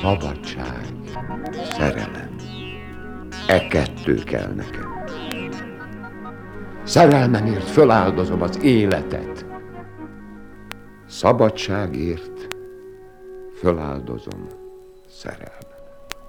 Szabadság, szerelem. E kettő kell nekem. Szerelmemért föláldozom az életet. Szabadságért föláldozom szerelmet.